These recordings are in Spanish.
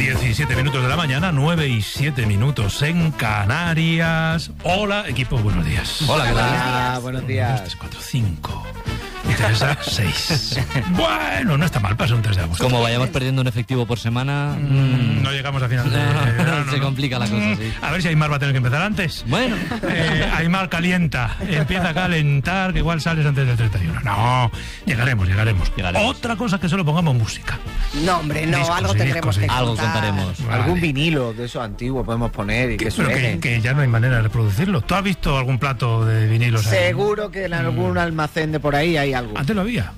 9:17 de la mañana, 9:07 en Canarias. Hola, equipo, buenos días. Hola, ¿qué tal? Hola, buenos días. 1, 2, 3, 4, 5. Y Teresa, 6. Bueno, no está mal, pasa un 3 de agosto. Como vayamos perdiendo un efectivo por semana... No llegamos a final de verano, se complica la cosa, sí. A ver si Aymar va a tener que empezar antes. Bueno. Aymar calienta, empieza a calentar, que igual sales antes del 31. No, llegaremos. Otra cosa es que solo pongamos música. No, hombre, no, Discos, algo tendremos que Algo contar. contaremos. Vale. Algún vinilo de esos antiguos podemos poner y que Pero suene. que ya no hay manera de reproducirlo. ¿Tú has visto algún plato de vinilos ahí? Seguro que en algún almacén de por ahí hay algo. Antes lo había,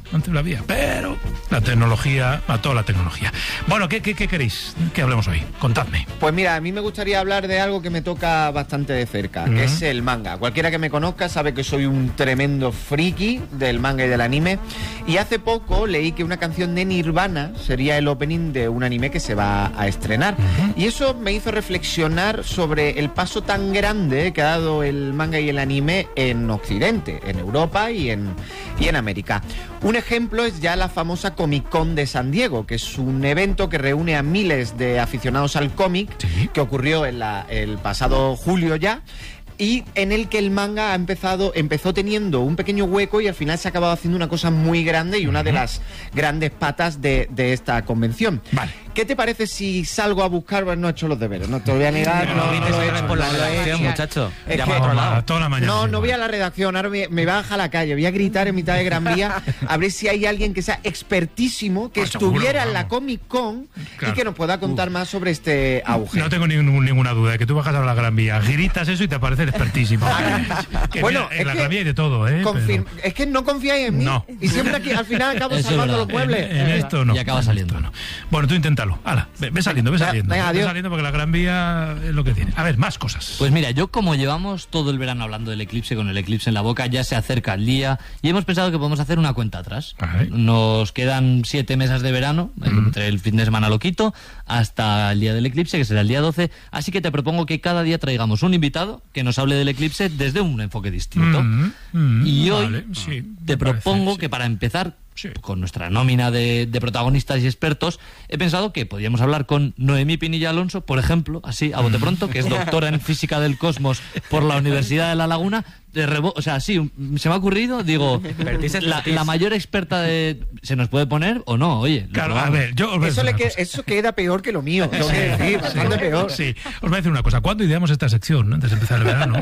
pero la tecnología mató la tecnología. Bueno, ¿qué queréis que hablemos hoy? Contadme. Pues mira, a mí me gustaría hablar de algo que me toca bastante de cerca, que es el manga. Cualquiera que me conozca sabe que soy un tremendo friki del manga y del anime. Y hace poco leí que una canción de Nirvana sería el opening de un anime que se va a estrenar. Y eso me hizo reflexionar sobre el paso tan grande que ha dado el manga y el anime en Occidente, en Europa y en América. Un ejemplo es ya la famosa Comic Con de San Diego, que es un evento que reúne a miles de aficionados al cómic, Sí. que ocurrió el pasado julio ya, y en el que el manga empezó teniendo un pequeño hueco y al final se ha acabado haciendo una cosa muy grande y una de las grandes patas de esta convención. Vale. ¿Qué te parece si salgo a buscar? Bueno, no he hecho los deberes, no te lo voy a negar, no lo he hecho. por la no lo he redacción, hecho. muchacho. Es Llama que- a otro lado. Toda la mañana. No voy a la redacción, ahora me voy a bajar a la calle, voy a gritar en mitad de Gran Vía a ver si hay alguien que sea expertísimo, que Pues seguro, estuviera en la vamos. Comic Con Claro. y que nos pueda contar más sobre este auge. No tengo ninguna duda de que tú bajas a la Gran Vía, gritas eso y te parece expertísimo. Que Bueno, mira, en es la que Gran Vía hay de todo, ¿eh? Confirm- Pero Es que no confiáis en mí. No. Y siempre aquí, al final acabo Eso es salvando verdad. los muebles. en esto no. Y acaba en saliendo. esto no. Bueno, tú inténtalo. Hala, ve saliendo. Venga, adiós. Ve saliendo porque la Gran Vía es lo que tiene. A ver, más cosas. Pues mira, yo como llevamos todo el verano hablando del eclipse, con el eclipse en la boca, ya se acerca el día y hemos pensado que podemos hacer una cuenta atrás. Vale. Nos quedan 7 mesas de verano, entre el fin de semana loquito hasta el día del eclipse, que será el día 12. Así que te propongo que cada día traigamos un invitado que nos hable del eclipse desde un enfoque distinto. Y hoy Vale, sí, te me propongo parece, que sí. para empezar, Sí. con nuestra nómina de protagonistas y expertos, he pensado que podríamos hablar con Noemí Pinilla Alonso, por ejemplo, así a bote pronto, que es doctora en física del cosmos por la Universidad de La Laguna. O sea, sí, se me ha ocurrido, digo, la mayor experta de... ¿Se nos puede poner o no? Oye, lo Claro, a probamos. ver, yo os voy a decir una cosa. Eso queda peor que lo mío. Tengo que decir, bastante peor. Sí, os voy a decir una cosa. Cuando ideamos esta sección, ¿no? Antes de empezar el verano,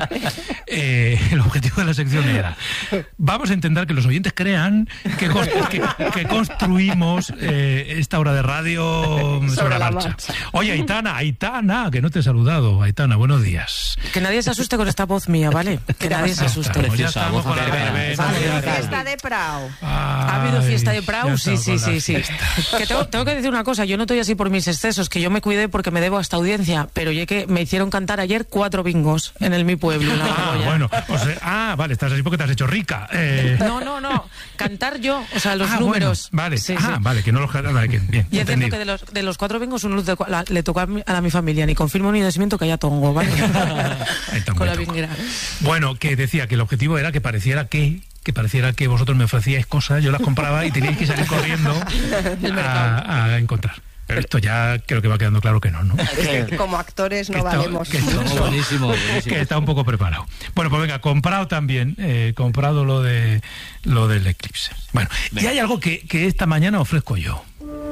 el objetivo de la sección era: vamos a intentar que los oyentes crean que construimos esta hora de radio sobre la marcha. Oye, Aitana, que no te he saludado. Aitana, buenos días. Que nadie se asuste con esta voz mía, ¿vale? Que nadie se asuste. Ya Preciosa, estamos voz con la angelical. verbena. Fiesta de Prao. ¿Ha habido fiesta de Prau? Ya Sí, estamos sí, con sí, las sí. fiestas. Que tengo que decir una cosa, yo no estoy así por mis excesos, que yo me cuidé porque me debo a esta audiencia, pero oye que me hicieron cantar ayer 4 bingos en mi pueblo. En la Cebolla. Bueno, vale, estás así porque te has hecho rica. No, cantar yo, o sea, los números. Bueno, vale, Sí, sí. vale, que no los... Vale, que, bien, Y es cierto entendido. que de los 4 bingos uno le tocó a mi familia, ni confirmo ni desmiento que haya tongo, ¿vale? Ahí está, Con muy la tongo. vinguera. Bueno, que decía que el objetivo era que pareciera que vosotros me ofrecíais cosas, yo las compraba y teníais que salir corriendo a encontrar. Pero esto ya creo que va quedando claro que no. Es que como actores no Que está- valemos. que está- Oh, buenísimo. Que está un poco preparado. Bueno, pues venga, comprado también, comprado lo del eclipse. Bueno, y hay algo que esta mañana ofrezco yo.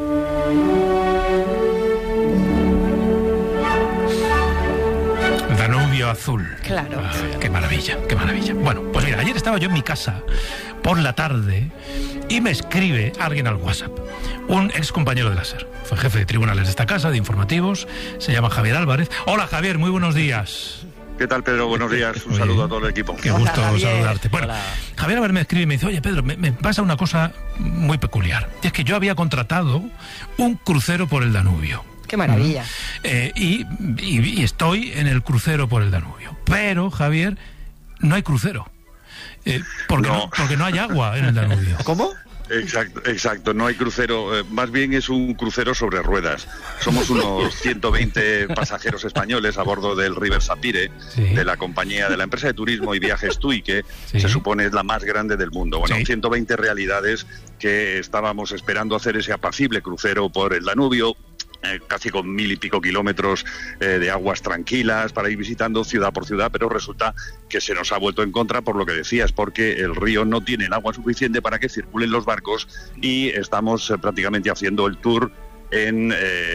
Danubio azul. Claro. Qué maravilla, qué maravilla. Bueno, pues mira, ayer estaba yo en mi casa por la tarde y me escribe alguien al WhatsApp, un ex compañero de la SER. Fue jefe de tribunales de esta casa, de informativos, se llama Javier Álvarez. Hola Javier, muy buenos días. ¿Qué tal, Pedro? Buenos días. Un Oye, saludo a todo el equipo. Qué Hola, gusto Javier. saludarte. Bueno, Hola. Javier Álvarez me escribe y me dice: oye Pedro, me pasa una cosa muy peculiar. Y es que yo había contratado un crucero por el Danubio. Qué maravilla. Y estoy en el crucero por el Danubio. Pero, Javier, no hay crucero. Porque no hay agua en el Danubio. ¿Cómo? Exacto. No hay crucero. Más bien es un crucero sobre ruedas. Somos unos 120 pasajeros españoles a bordo del River Sapire, Sí. de la compañía de la empresa de turismo y viajes TUI, que Sí. se supone es la más grande del mundo. Bueno, Sí. 120 realidades que estábamos esperando hacer ese apacible crucero por el Danubio. casi con 1000 y pico kilómetros de aguas tranquilas para ir visitando ciudad por ciudad, pero resulta que se nos ha vuelto en contra por lo que decías, porque el río no tiene el agua suficiente para que circulen los barcos y estamos prácticamente haciendo el tour en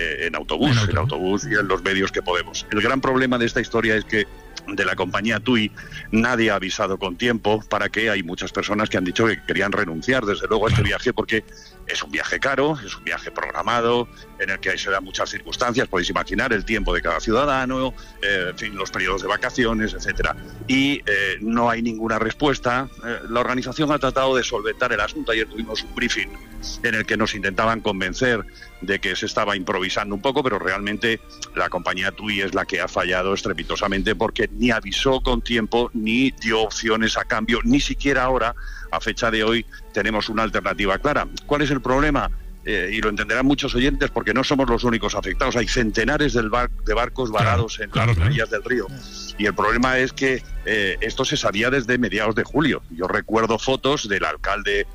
autobús y en los medios que podemos. El gran problema de esta historia es que de la compañía TUI nadie ha avisado con tiempo, para que hay muchas personas que han dicho que querían renunciar desde luego a este viaje, porque es un viaje caro, es un viaje programado, en el que se dan muchas circunstancias, podéis imaginar el tiempo de cada ciudadano, en fin, los periodos de vacaciones, etcétera. Y no hay ninguna respuesta. La organización ha tratado de solventar el asunto. Ayer tuvimos un briefing en el que nos intentaban convencer de que se estaba improvisando un poco, pero realmente la compañía TUI es la que ha fallado estrepitosamente, porque ni avisó con tiempo, ni dio opciones a cambio, ni siquiera ahora, a fecha de hoy, tenemos una alternativa clara. ¿Cuál es el problema? Y lo entenderán muchos oyentes, porque no somos los únicos afectados. Hay centenares de barcos varados en las orillas del río. Y el problema es que esto se sabía desde mediados de julio. Yo recuerdo fotos del alcalde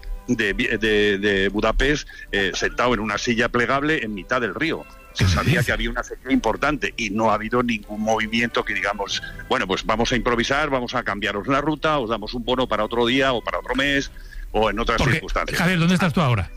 de Budapest sentado en una silla plegable en mitad del río. Se sabía que había una sequía importante y no ha habido ningún movimiento que digamos, bueno, pues vamos a improvisar, vamos a cambiaros la ruta, os damos un bono para otro día o para otro mes o en otras circunstancias. Javier, ¿dónde estás tú ahora?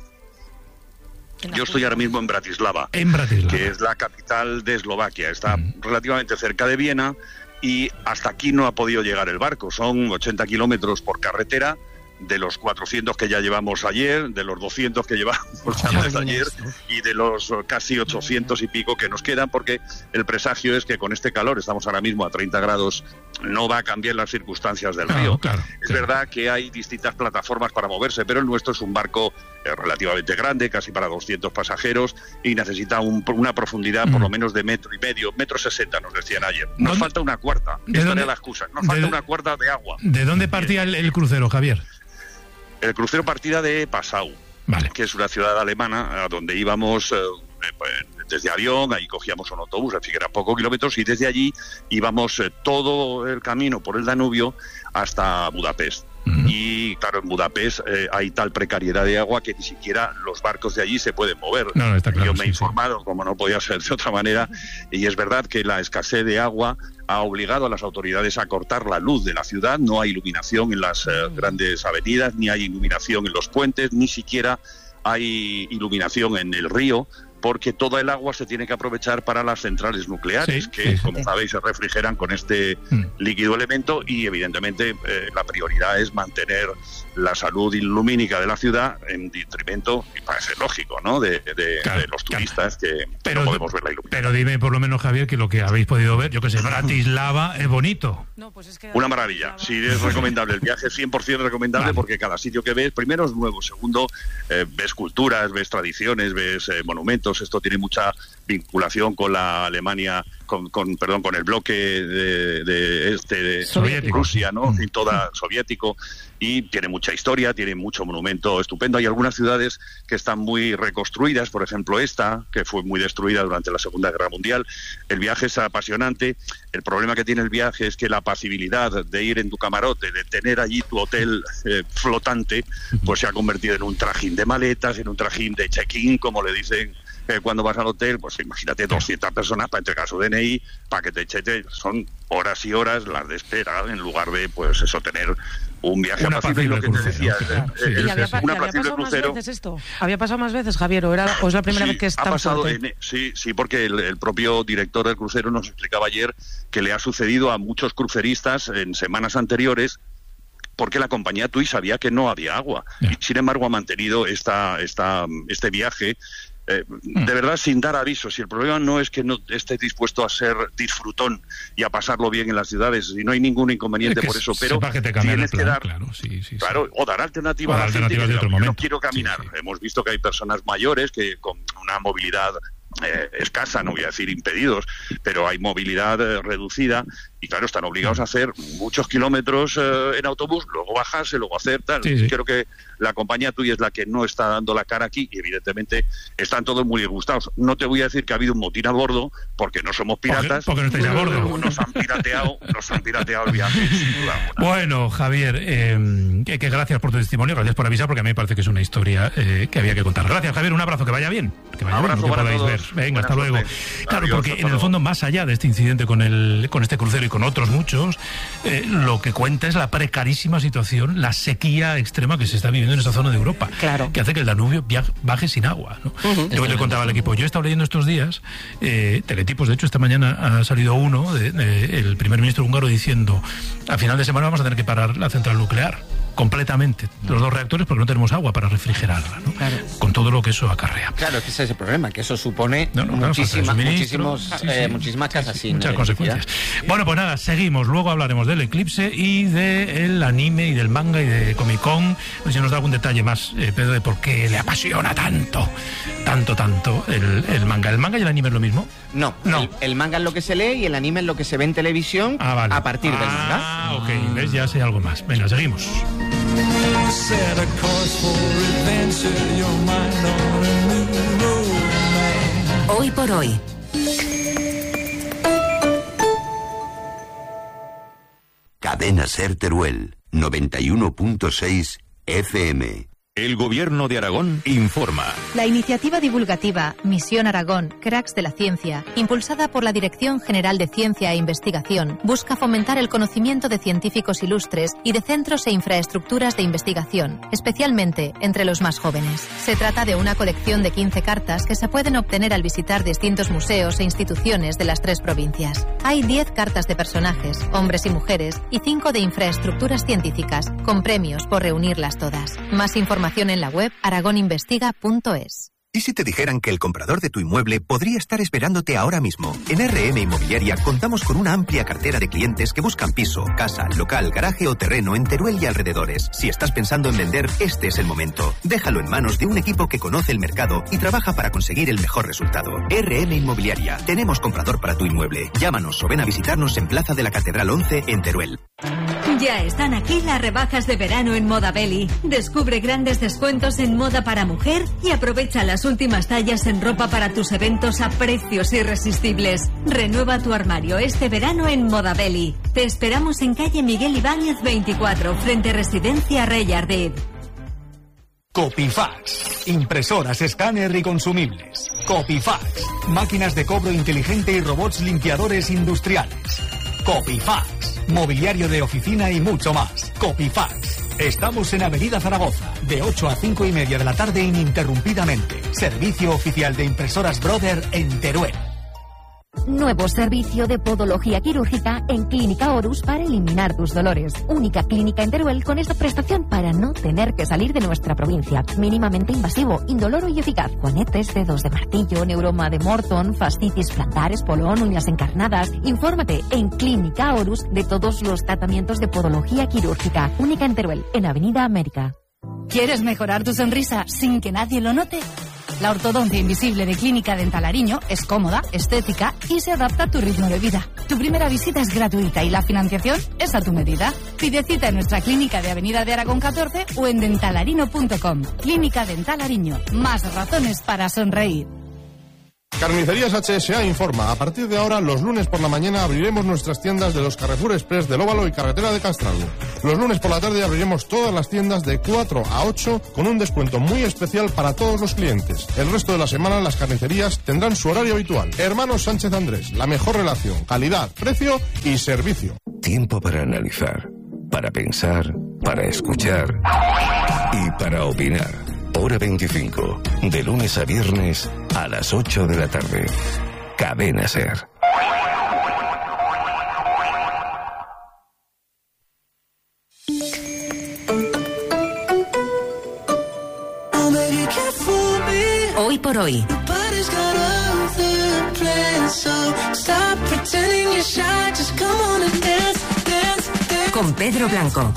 Yo estoy ahora mismo en Bratislava, que es la capital de Eslovaquia. Está relativamente cerca de Viena y hasta aquí no ha podido llegar el barco. Son 80 kilómetros por carretera, de los 400 que ya llevamos ayer, de los 200 que llevamos antes de ayer y de los casi 800 y pico que nos quedan, porque el presagio es que con este calor, estamos ahora mismo a 30 grados, no va a cambiar las circunstancias del río. Es verdad que hay distintas plataformas para moverse, pero el nuestro es un barco relativamente grande, casi para 200 pasajeros, y necesita una profundidad por lo menos de 1,5 metros, 1,60 nos decían ayer. Nos falta una cuarta, esta era la excusa, nos falta una cuarta de agua. ¿De dónde partía el crucero, Javier? El crucero partía de Passau, que es una ciudad alemana, a donde íbamos desde avión, ahí cogíamos un autobús, en fin, eran pocos kilómetros, y desde allí íbamos todo el camino por el Danubio hasta Budapest. Y claro, en Budapest hay tal precariedad de agua que ni siquiera los barcos de allí se pueden mover. Está claro, yo me he informado, como no podía ser de otra manera, y es verdad que la escasez de agua ha obligado a las autoridades a cortar la luz de la ciudad. No hay iluminación en las grandes avenidas, ni hay iluminación en los puentes, ni siquiera hay iluminación en el río, porque toda el agua se tiene que aprovechar para las centrales nucleares, como sabéis, se refrigeran con este líquido elemento, y evidentemente la prioridad es mantener la salud lumínica de la ciudad en detrimento, y parece lógico, ¿no?, de los turistas que no podemos ver la iluminación. Pero dime por lo menos, Javier, que lo que habéis podido ver, yo que sé, Bratislava es bonito. No, pues es que una maravilla, sí, es recomendable. El viaje es 100% recomendable, porque cada sitio que ves, primero es nuevo, segundo ves culturas, ves tradiciones, ves monumentos. Esto tiene mucha vinculación con la Alemania, con el bloque de Rusia, ¿no? Y toda soviético, y tiene mucha historia, tiene mucho monumento estupendo. Hay algunas ciudades que están muy reconstruidas, por ejemplo esta, que fue muy destruida durante la Segunda Guerra Mundial. El viaje es apasionante. El problema que tiene el viaje es que la apacibilidad de ir en tu camarote, de tener allí tu hotel flotante, pues se ha convertido en un trajín de maletas, en un trajín de check-in, como le dicen cuando vas al hotel. Pues imagínate 200 personas para entregar su DNI, para que te chete. Son horas y horas las de espera, en lugar de, pues eso, tener un viaje apacible. Lo que te decía, ¿Había pasado más veces esto? ¿Había pasado más veces, Javier, o es la primera vez que está pasado? Sí, porque el propio director del crucero nos explicaba ayer que le ha sucedido a muchos cruceristas en semanas anteriores, porque la compañía TUI sabía que no había agua. Y sin embargo ha mantenido este viaje de verdad sin dar avisos. Y el problema no es que no esté dispuesto a ser disfrutón y a pasarlo bien en las ciudades, y no hay ningún inconveniente por eso, pero que tienes que dar, claro, o dar alternativa a la gente que diga, no quiero caminar. Hemos visto que hay personas mayores que con una movilidad escasa, no voy a decir impedidos, pero hay movilidad reducida, y claro, están obligados a hacer muchos kilómetros en autobús, luego bajarse, luego hacer tal. Sí. Creo que la compañía tuya es la que no está dando la cara aquí y evidentemente están todos muy disgustados. No te voy a decir que ha habido un motín a bordo, porque no somos piratas. Porque no estáis a bordo. Nos han pirateado el viaje, sin duda alguna. Bueno, Javier, que gracias por tu testimonio, gracias por avisar, porque a mí me parece que es una historia que había que contar. Gracias, Javier, un abrazo, que vaya bien. Que vaya Abrazo bien, que para podáis todos. ver. Venga, Buena hasta luego. suerte. Claro, Adiós, porque hasta en el luego. fondo, más allá de este incidente con este crucero y con otros muchos, lo que cuenta es la precarísima situación, la sequía extrema que se está viviendo en esa zona de Europa. Claro. Que hace que el Danubio baje sin agua, ¿no? Yo le contaba al equipo, yo he estado leyendo estos días teletipos, de hecho esta mañana ha salido uno, el primer ministro húngaro diciendo, a final de semana vamos a tener que parar la central nuclear completamente, los 2 reactores, porque no tenemos agua para refrigerarla, ¿no? Claro. Con todo lo que eso acarrea. Claro, es que ese es el problema, que eso supone Claro, falta de suministro. muchísimas casas sin muchas electricidad. consecuencias. Bueno, pues nada, seguimos. Luego hablaremos del eclipse y del anime y del manga y de Comic Con. Pues si nos da algún detalle más, Pedro, de por qué le apasiona tanto el manga. ¿El manga y el anime es lo mismo? No. No. El manga es lo que se lee y el anime es lo que se ve en televisión Vale. a partir del manga. Ah, ok. ¿Ves? Ya sé algo más. Venga, seguimos. Set a course for adventure, your mind on a new road. Hoy por hoy. Cadena Ser Teruel, 91.6 FM. El Gobierno de Aragón informa. La iniciativa divulgativa Misión Aragón, Cracks de la Ciencia, impulsada por la Dirección General de Ciencia e Investigación, busca fomentar el conocimiento de científicos ilustres y de centros e infraestructuras de investigación, especialmente entre los más jóvenes. Se trata de una colección de 15 cartas que se pueden obtener al visitar distintos museos e instituciones de las 3 provincias. Hay 10 cartas de personajes, hombres y mujeres, y 5 de infraestructuras científicas, con premios por reunirlas todas. Más información en la web aragoninvestiga.es. ¿Y si te dijeran que el comprador de tu inmueble podría estar esperándote ahora mismo? En RM Inmobiliaria contamos con una amplia cartera de clientes que buscan piso, casa, local, garaje o terreno en Teruel y alrededores. Si estás pensando en vender, este es el momento. Déjalo en manos de un equipo que conoce el mercado y trabaja para conseguir el mejor resultado. RM Inmobiliaria. Tenemos comprador para tu inmueble. Llámanos o ven a visitarnos en Plaza de la Catedral 11 en Teruel. Ya están aquí las rebajas de verano en Moda Belly. Descubre grandes descuentos en moda para mujer y aprovecha las últimas tallas en ropa para tus eventos a precios irresistibles. Renueva tu armario este verano en Moda Belly. Te esperamos en calle Miguel Ibáñez 24, frente Residencia Rey Ardid. Copifax. Impresoras, escáner y consumibles. Copifax. Máquinas de cobro inteligente y robots limpiadores industriales. Copifax. Mobiliario de oficina y mucho más. Copifax. Estamos en Avenida Zaragoza, de 8 a 5 y media de la tarde ininterrumpidamente. Servicio oficial de Impresoras Brother en Teruel. Nuevo servicio de podología quirúrgica en Clínica Horus para eliminar tus dolores. Única clínica en Teruel con esta prestación para no tener que salir de nuestra provincia. Mínimamente invasivo, indoloro y eficaz. Juanetes, dedos de martillo, neuroma de Morton, fascitis plantar, espolón, uñas encarnadas. Infórmate en Clínica Horus de todos los tratamientos de podología quirúrgica. Única en Teruel, en Avenida América. ¿Quieres mejorar tu sonrisa sin que nadie lo note? La ortodoncia invisible de Clínica Dental Ariño es cómoda, estética y se adapta a tu ritmo de vida. Tu primera visita es gratuita y la financiación es a tu medida. Pide cita en nuestra clínica de Avenida de Aragón 14 o en dentalarino.com. Clínica Dental Ariño. Más razones para sonreír. Carnicerías HSA informa. A partir de ahora, los lunes por la mañana abriremos nuestras tiendas de los Carrefour Express del Óvalo y Carretera de Castralgo. Los lunes por la tarde abriremos todas las tiendas de 4 a 8 con un descuento muy especial para todos los clientes. El resto de la semana las carnicerías tendrán su horario habitual. Hermanos Sánchez Andrés, la mejor relación, calidad, precio y servicio. Tiempo para analizar, para pensar, para escuchar y para opinar. Hora 25, de lunes a viernes a las 8 de la tarde. Cadena Ser. Hoy por hoy. Con Pedro Blanco.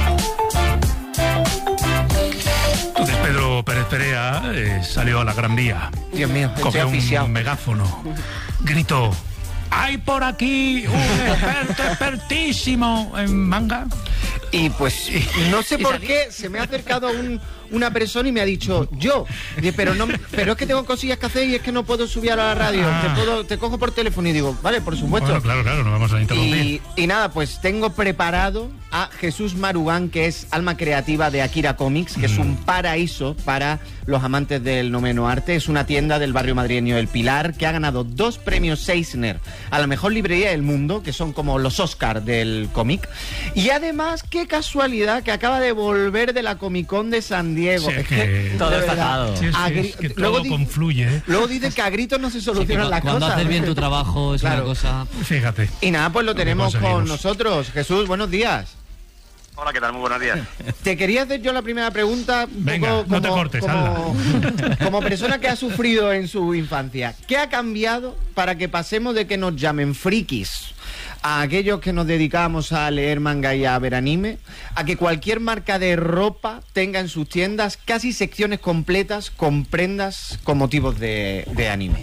Entonces Pedro Pérez Perea salió a la Gran Vía. Dios mío, cogió estoy asfixiado. un megáfono, gritó hay por aquí un experto expertísimo en manga. Y pues no sé por qué se me ha acercado una persona y me ha dicho yo, pero es que tengo cosillas que hacer y es que no puedo subir a la radio, te cojo por teléfono. Y digo, vale, por supuesto. Bueno, claro, no vamos a interrumpir. Y nada, pues tengo preparado a Jesús Marugán, que es alma creativa de Akira Comics, que es un paraíso para los amantes del noveno arte. Es una tienda del barrio madrileño El Pilar que ha ganado 2 premios Eisner a la mejor librería del mundo, que son como los Oscar del cómic. Y además, qué casualidad que acaba de volver de la Comic Con de San Diego. Sí, es que todo está dado. Sí, es que todo confluye, ¿eh? Luego dice que a gritos no se solucionan las cosas. Cuando haces bien tu trabajo es una cosa... Fíjate. Y nada, pues lo tenemos con nosotros. Jesús, buenos días. Hola, ¿qué tal? Muy buenos días. Te quería hacer yo la primera pregunta. Venga, no te cortes, como persona que ha sufrido en su infancia, ¿qué ha cambiado para que pasemos de que nos llamen frikis a aquellos que nos dedicamos a leer manga y a ver anime, a que cualquier marca de ropa tenga en sus tiendas casi secciones completas con prendas con motivos de anime?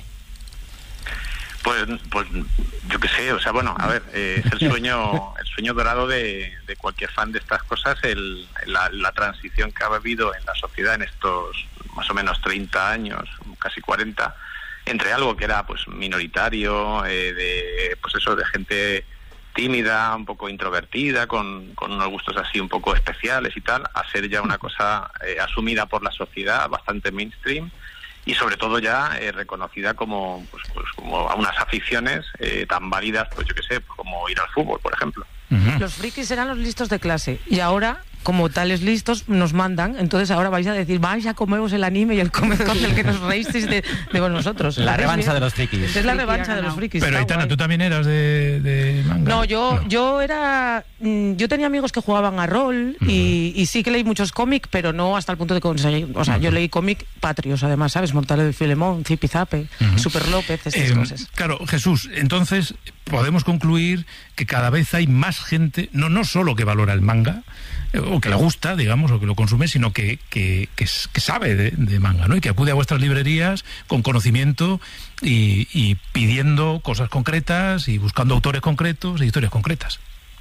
Pues yo qué sé, o sea, bueno, a ver, es el sueño dorado de cualquier fan de estas cosas, la transición que ha habido en la sociedad en estos más o menos 30 años, casi 40, entre algo que era pues minoritario, de gente tímida, un poco introvertida, con unos gustos así un poco especiales y tal, a ser ya una cosa asumida por la sociedad, bastante mainstream, y sobre todo ya reconocida como como a unas aficiones tan válidas, pues yo qué sé, como ir al fútbol, por ejemplo. Los frikis eran los listos de clase y ahora, como tales listos, nos mandan. Entonces ahora vais a decir, vais a comeros el anime y el comedor del que nos reísteis de vosotros. La revancha de los frikis. Es la revancha de los frikis. Pero Aitana, ¿tú también eras de manga? No, yo era... Yo tenía amigos que jugaban a rol y sí que leí muchos cómics, pero no hasta el punto de conseguir... O sea, yo leí cómic patrios, además, ¿sabes? Mortales de Filemón, Zipizape, Super López, estas cosas. Claro, Jesús, entonces podemos concluir que cada vez hay más gente, no solo que valora el manga, o que le gusta, digamos, o que lo consume, sino que sabe de manga, ¿no? Y que acude a vuestras librerías con conocimiento y pidiendo cosas concretas y buscando autores concretos e historias concretas.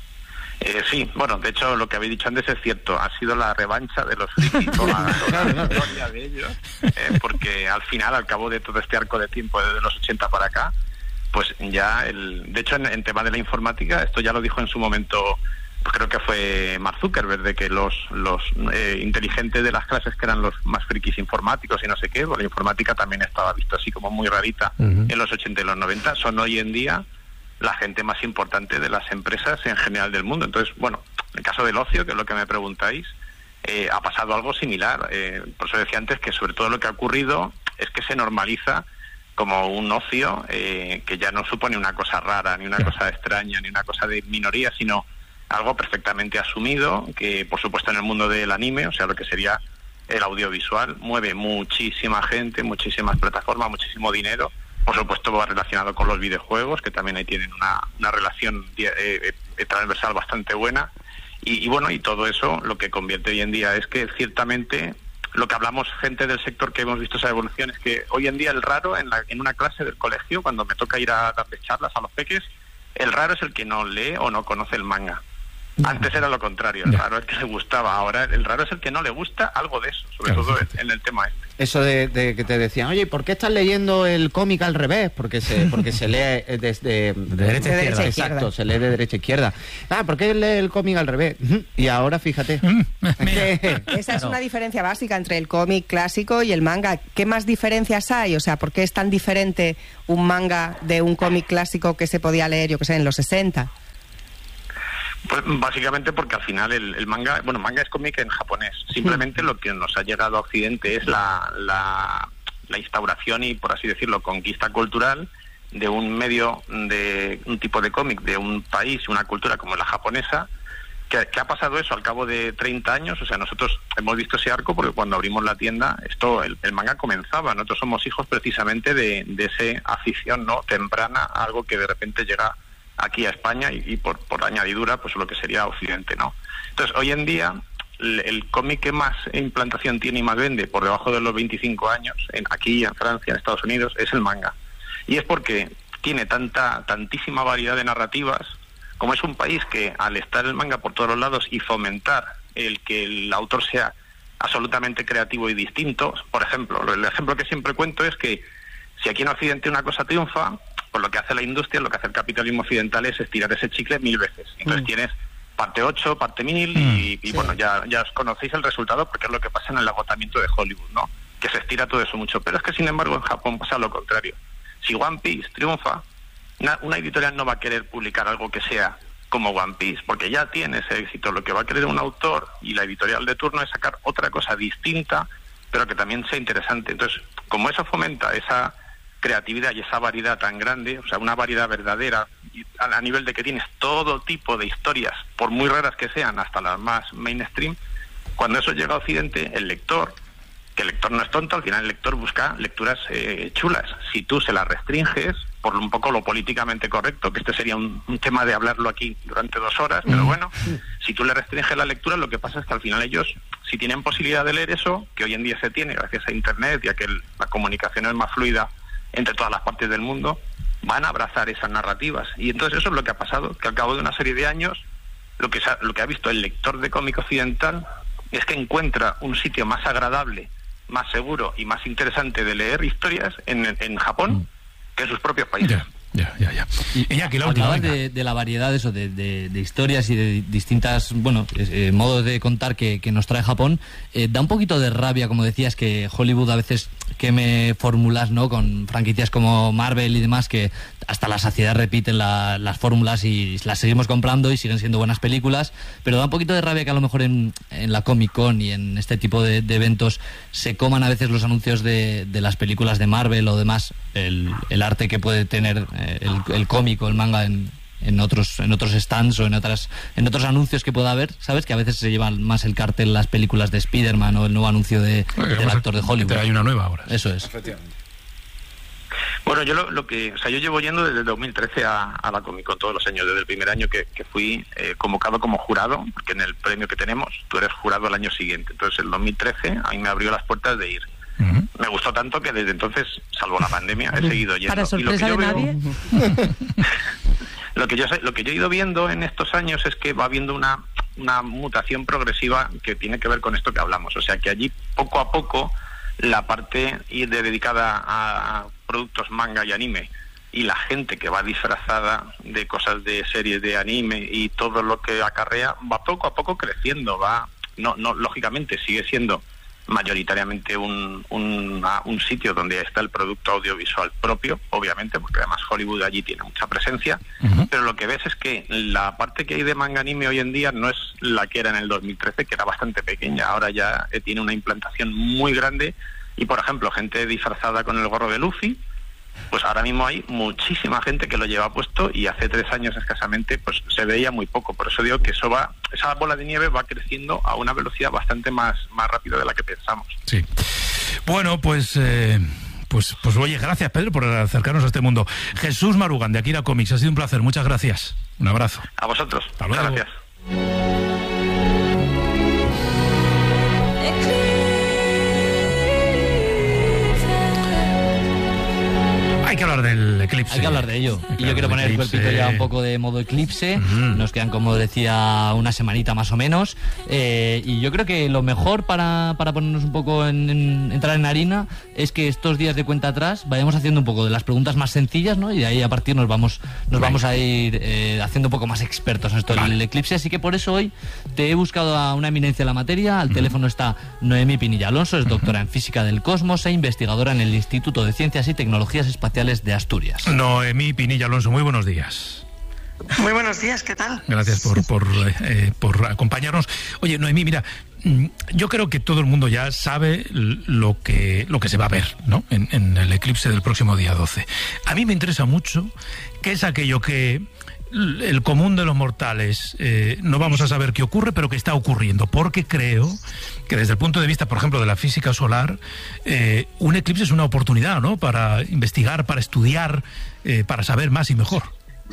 Sí, bueno, de hecho lo que habéis dicho antes es cierto, ha sido la revancha de los frikis, toda la gloria de ellos, porque al final, al cabo de todo este arco de tiempo desde los 80 para acá, pues ya de hecho en tema de la informática, esto ya lo dijo en su momento, pues creo que fue Mark Zuckerberg, de que los inteligentes de las clases, que eran los más frikis informáticos y no sé qué, pues la informática también estaba visto así como muy rarita en los 80 y los 90, son hoy en día la gente más importante de las empresas en general del mundo. Entonces, bueno, en el caso del ocio, que es lo que me preguntáis, ha pasado algo similar. Por eso decía antes que sobre todo lo que ha ocurrido es que se normaliza como un ocio que ya no supone una cosa rara, ni una cosa extraña, ni una cosa de minoría, sino algo perfectamente asumido, que por supuesto en el mundo del anime, o sea, lo que sería el audiovisual, mueve muchísima gente, muchísimas plataformas, muchísimo dinero. Por supuesto va relacionado con los videojuegos, que también ahí tienen una relación transversal bastante buena. Y bueno, y todo eso lo que convierte hoy en día es que ciertamente lo que hablamos gente del sector que hemos visto esa evolución es que hoy en día el raro en una clase del colegio, cuando me toca ir a darle charlas a los peques, el raro es el que no lee o no conoce el manga. Antes era lo contrario, el raro es el que le gustaba, ahora el raro es el que no le gusta algo de eso, sobre todo en el tema este. Eso de que te decían, oye, ¿por qué estás leyendo el cómic al revés? Porque se lee desde derecha a izquierda. Exacto, se lee de derecha a izquierda. ¿Por qué lee el cómic al revés? Y ahora fíjate. Esa es una diferencia básica entre el cómic clásico y el manga. ¿Qué más diferencias hay? O sea, ¿por qué es tan diferente un manga de un cómic clásico que se podía leer, yo que sé, en los 60? Pues básicamente porque al final el manga, bueno, manga es cómic en japonés. Simplemente lo que nos ha llegado a Occidente es la instauración y, por así decirlo, conquista cultural de un medio, de un tipo de cómic, de un país, una cultura como la japonesa, que ha pasado eso al cabo de 30 años. O sea, nosotros hemos visto ese arco porque cuando abrimos la tienda, el manga comenzaba. Nosotros somos hijos precisamente de esa afición, ¿no?, temprana, algo que de repente llega aquí a España y por añadidura pues lo que sería Occidente, ¿no? Entonces hoy en día el cómic que más implantación tiene y más vende por debajo de los 25 años aquí en Francia, en Estados Unidos, es el manga, y es porque tiene tantísima variedad de narrativas, como es un país que al estar el manga por todos los lados y fomentar el que el autor sea absolutamente creativo y distinto, por ejemplo, el ejemplo que siempre cuento es que si aquí en Occidente una cosa triunfa, pues lo que hace la industria, lo que hace el capitalismo occidental es estirar ese chicle 1000 veces. Entonces tienes parte 8, parte 1000 y bueno, ya os conocéis el resultado porque es lo que pasa en el agotamiento de Hollywood, ¿no? Que se estira todo eso mucho. Pero es que sin embargo en Japón pasa lo contrario. Si One Piece triunfa, una editorial no va a querer publicar algo que sea como One Piece, porque ya tiene ese éxito. Lo que va a querer un autor y la editorial de turno es sacar otra cosa distinta, pero que también sea interesante. Entonces, como eso fomenta esa creatividad y esa variedad tan grande, o sea, una variedad verdadera, a nivel de que tienes todo tipo de historias, por muy raras que sean, hasta las más mainstream, cuando eso llega a Occidente, el lector, que el lector no es tonto, al final el lector busca lecturas chulas. Si tú se las restringes, por un poco lo políticamente correcto, que este sería un tema de hablarlo aquí durante 2 horas, pero bueno, si tú le restringes la lectura, lo que pasa es que al final ellos, si tienen posibilidad de leer eso, que hoy en día se tiene gracias a Internet, ya que la comunicación es más fluida entre todas las partes del mundo, van a abrazar esas narrativas. Y entonces eso es lo que ha pasado, que al cabo de una serie de años, lo que ha visto el lector de cómic occidental es que encuentra un sitio más agradable, más seguro y más interesante de leer historias en Japón que en sus propios países. Ya. Y aquí la última, hablabas de la variedad de historias y de distintas modos de contar que nos trae Japón. Da un poquito de rabia, como decías, que Hollywood a veces queme fórmulas, ¿no? Con franquicias como Marvel y demás, que hasta la saciedad repiten las fórmulas y las seguimos comprando y siguen siendo buenas películas, pero da un poquito de rabia que a lo mejor en la Comic Con y en este tipo de eventos se coman a veces los anuncios de las películas de Marvel o demás, el arte que puede tener el cómic o el manga en otros stands o en otros anuncios que pueda haber, ¿sabes? Que a veces se llevan más el cartel las películas de Spider-Man o el nuevo anuncio del actor de Hollywood. Pero hay una nueva ahora. Eso es. Efectivamente. Bueno, yo yo llevo yendo desde el 2013 a la Comic Con todos los años, desde el primer año que fui convocado como jurado, porque en el premio que tenemos tú eres jurado al año siguiente. Entonces el 2013 a mí me abrió las puertas de ir. Me gustó tanto que desde entonces, salvo la pandemia, he seguido yendo. Para sorpresa de nadie. Lo que yo he ido viendo en estos años es que va habiendo una mutación progresiva que tiene que ver con esto que hablamos. O sea, que allí poco a poco la parte dedicada a productos manga y anime y la gente que va disfrazada de cosas de series de anime y todo lo que acarrea va poco a poco creciendo. No lógicamente sigue siendo mayoritariamente un sitio donde está el producto audiovisual propio, obviamente, porque además Hollywood allí tiene mucha presencia, pero lo que ves es que la parte que hay de manga anime hoy en día no es la que era en el 2013, que era bastante pequeña. Ahora ya tiene una implantación muy grande y, por ejemplo, gente disfrazada con el gorro de Luffy, pues ahora mismo hay muchísima gente que lo lleva puesto y hace 3 años escasamente pues se veía muy poco. Por eso digo que esa bola de nieve va creciendo a una velocidad bastante más rápida de la que pensamos. Sí. Bueno, pues oye, gracias Pedro por acercarnos a este mundo. Jesús Marugan de Akira Comics, ha sido un placer, muchas gracias. Un abrazo. A vosotros. Hasta luego. Gracias. Hay que hablar del eclipse. Hay que hablar de ello. Y yo quiero poner el cuerpito ya un poco de modo eclipse. Nos quedan, como decía, una semanita más o menos. Y yo creo que lo mejor para ponernos un poco entrar en harina es que estos días de cuenta atrás vayamos haciendo un poco de las preguntas más sencillas, ¿no? Y de ahí a partir nos vamos a ir haciendo un poco más expertos en esto del eclipse. Así que por eso hoy te he buscado a una eminencia en la materia. Al teléfono está Noemí Pinilla Alonso, es doctora en Física del Cosmos e investigadora en el Instituto de Ciencias y Tecnologías Espaciales de Asturias. Noemí Pinilla Alonso, muy buenos días. Muy buenos días, ¿qué tal? Gracias por acompañarnos. Oye, Noemí, mira, yo creo que todo el mundo ya sabe lo que se va a ver, ¿no? En el eclipse del próximo día 12. A mí me interesa mucho qué es aquello que el común de los mortales no vamos a saber qué ocurre, pero que está ocurriendo, porque creo que desde el punto de vista, por ejemplo, de la física solar, un eclipse es una oportunidad, ¿no? Para investigar, para estudiar, para saber más y mejor.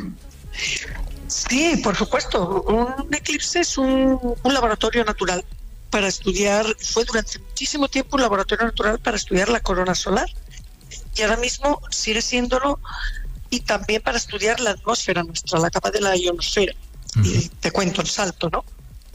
Sí, por supuesto. Un eclipse es un laboratorio natural para estudiar, fue durante muchísimo tiempo un laboratorio natural para estudiar la corona solar. Y ahora mismo sigue siéndolo y también para estudiar la atmósfera nuestra, la capa de la ionosfera. Y te cuento el salto, ¿no?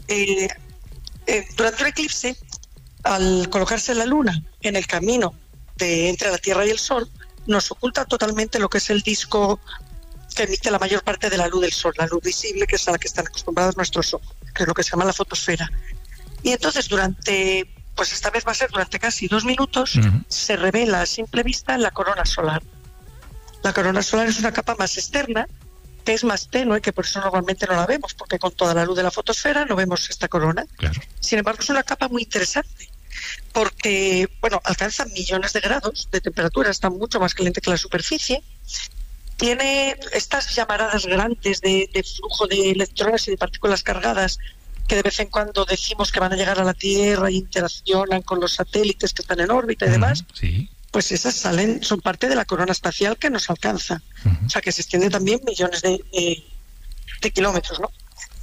Durante un eclipse, al colocarse la Luna en el camino entre la Tierra y el Sol, nos oculta totalmente lo que es el disco que emite la mayor parte de la luz del Sol, la luz visible, que es a la que están acostumbrados nuestros ojos, que es lo que se llama la fotosfera. Y entonces pues esta vez va a ser durante casi 2 minutos, se revela a simple vista la corona solar. La corona solar es una capa más externa, que es más tenue, que por eso normalmente no la vemos, porque con toda la luz de la fotosfera no vemos esta corona. Claro. Sin embargo, es una capa muy interesante, porque, bueno, alcanza millones de grados de temperatura, está mucho más caliente que la superficie, tiene estas llamaradas grandes de flujo de electrones y de partículas cargadas, que de vez en cuando decimos que van a llegar a la Tierra y interaccionan con los satélites que están en órbita y demás. Sí. Pues esas son parte de la corona espacial que nos alcanza. O sea, que se extiende también millones de kilómetros, ¿no?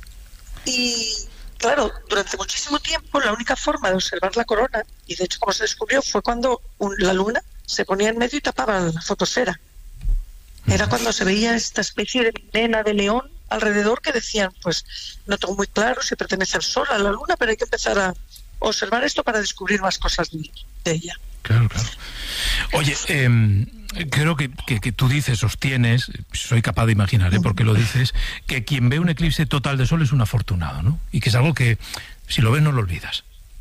Y claro, durante muchísimo tiempo la única forma de observar la corona, y de hecho como se descubrió, fue cuando la Luna se ponía en medio y tapaba la fotosfera. Era cuando se veía esta especie de melena de león alrededor, que decían, pues no tengo muy claro si pertenece al Sol, a la Luna, pero hay que empezar a observar esto para descubrir más cosas de ella. Claro. Oye, creo que tú sostienes, soy capaz de imaginar, porque lo dices, que quien ve un eclipse total de Sol es un afortunado, ¿no? Y que es algo que, si lo ves, no lo olvidas.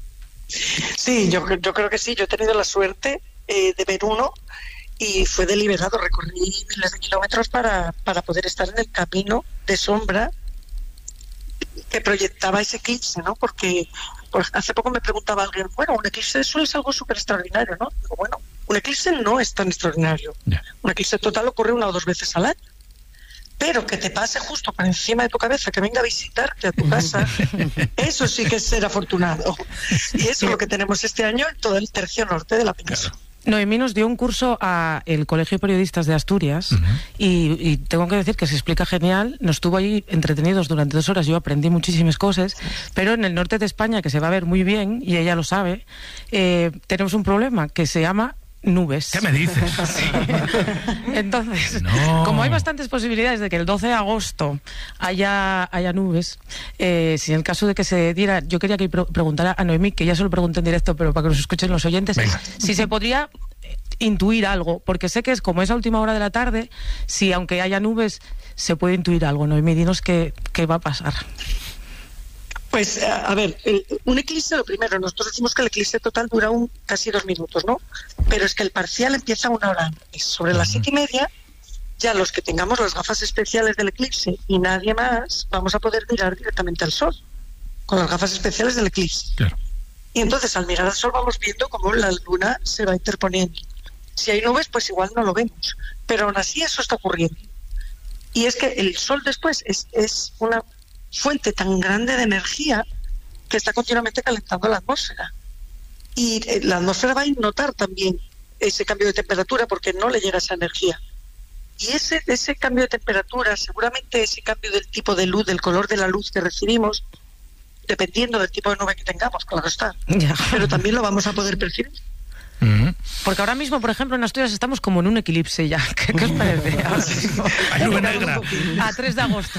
Sí, yo creo que sí. Yo he tenido la suerte de ver uno, y fue deliberado. Recorrí miles de kilómetros para poder estar en el camino de sombra que proyectaba ese eclipse, ¿no? Porque hace poco me preguntaba alguien, bueno, un eclipse de Sol es algo súper extraordinario, ¿no? Digo, bueno, un eclipse no es tan extraordinario. Un eclipse total ocurre 1 o 2 veces al año. Pero que te pase justo por encima de tu cabeza, que venga a visitarte a tu casa, eso sí que es ser afortunado. Y eso es lo que tenemos este año en todo el tercio norte de la península. Noemí nos dio un curso a el Colegio de Periodistas de Asturias y tengo que decir que se explica genial. Nos estuvo allí entretenidos durante 2 horas. Yo aprendí muchísimas cosas, pero en el norte de España, que se va a ver muy bien, y ella lo sabe, tenemos un problema que se llama nubes. ¿Qué me dices? Sí. Entonces, como hay bastantes posibilidades de que el 12 de agosto haya nubes, si en el caso de que se diera, yo quería que preguntara a Noemí, que ya se lo pregunté en directo, pero para que nos escuchen los oyentes, si se podría intuir algo, porque sé que es como esa última hora de la tarde, si aunque haya nubes se puede intuir algo. Noemí, dinos qué va a pasar. Pues, a ver, un eclipse, lo primero, nosotros decimos que el eclipse total dura casi 2 minutos, ¿no? Pero es que el parcial empieza 1 hora antes. Sobre las 7:30, ya los que tengamos las gafas especiales del eclipse y nadie más, vamos a poder mirar directamente al Sol, con las gafas especiales del eclipse. Claro. Y entonces, al mirar al Sol, vamos viendo cómo la Luna se va interponiendo. Si hay nubes, pues igual no lo vemos. Pero aún así eso está ocurriendo. Y es que el Sol después es una fuente tan grande de energía que está continuamente calentando la atmósfera. Y la atmósfera va a notar también ese cambio de temperatura porque no le llega esa energía. Y ese cambio de temperatura, seguramente ese cambio del tipo de luz, del color de la luz que recibimos, dependiendo del tipo de nube que tengamos, claro está. Pero también lo vamos a poder percibir. Porque ahora mismo, por ejemplo, en Asturias estamos como en un eclipse ya. ¿Qué os parece? Hay nube negra. A 3 de agosto.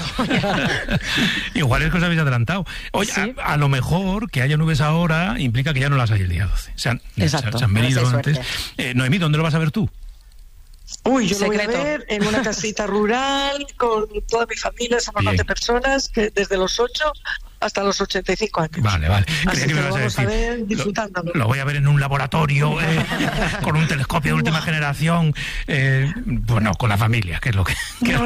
Igual es que os habéis adelantado. Oye, ¿sí? a lo mejor que haya nubes ahora implica que ya no las hay el día 12. Se han venido antes. Noemí, ¿dónde lo vas a ver tú? Uy, yo lo voy a ver en una casita rural con toda mi familia, somos 11 personas, que desde los 8 hasta los 85 años. Vale. Así que lo vamos a ver disfrutándolo. Lo voy a ver en un laboratorio, con un telescopio de última generación, bueno, con la familia, que es lo que...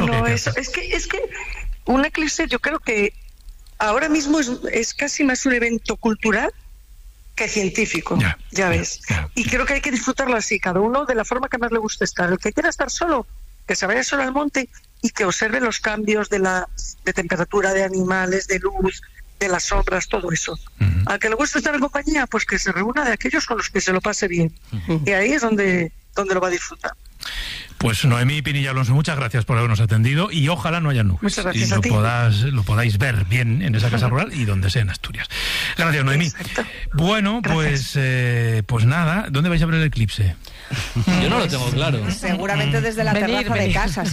Es que un eclipse yo creo que ahora mismo es casi más un evento cultural que científico, ya ves. Y creo que hay que disfrutarlo así, cada uno de la forma que más le guste estar. El que quiera estar solo, que se vaya solo al monte y que observe los cambios de temperatura de animales, de luz, de las sombras, todo eso. Al que le guste estar en compañía, pues que se reúna de aquellos con los que se lo pase bien. Y ahí es donde lo va a disfrutar. Pues Noemí Pinilla Alonso, muchas gracias por habernos atendido y ojalá no haya nubes. Muchas gracias y lo podáis ver bien en esa casa rural y donde sea en Asturias. Gracias, Noemí. Exacto. Bueno, pues nada, ¿dónde vais a ver el eclipse? Yo no lo tengo claro. Seguramente desde la terraza de casa.